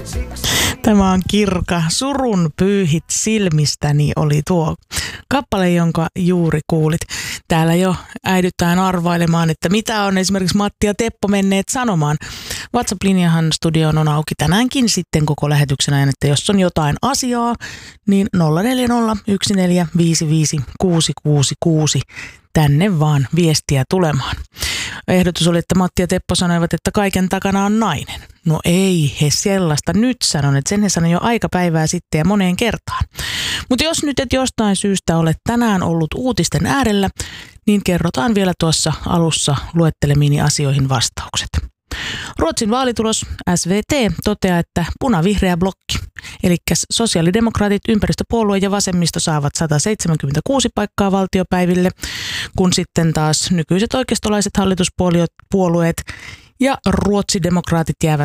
Tämä on Kirka. Surun pyyhit silmistäni oli tuo kappale, jonka juuri kuulit. Täällä jo äidytään arvailemaan, että mitä on esimerkiksi Matti ja Teppo menneet sanomaan. WhatsApp-linjahan studioon on auki tänäänkin sitten koko lähetyksen ajan, että jos on jotain asiaa, niin 0401455666 tänne vaan viestiä tulemaan. Ehdotus oli, että Matti ja Teppo sanoivat, että kaiken takana on nainen. No ei he sellaista nyt sanon, että sen he sanoi jo aika päivää sitten ja moneen kertaan. Mutta jos nyt et jostain syystä olet tänään ollut uutisten äärellä, niin kerrotaan vielä tuossa alussa luettelemiini asioihin vastaukset. Ruotsin vaalitulos SVT toteaa, että punavihreä blokki, eli sosiaalidemokraatit, ympäristöpuolue ja vasemmisto saavat 176 paikkaa valtiopäiville, kun sitten taas nykyiset oikeistolaiset hallituspuolueet ja ruotsidemokraatit jäävät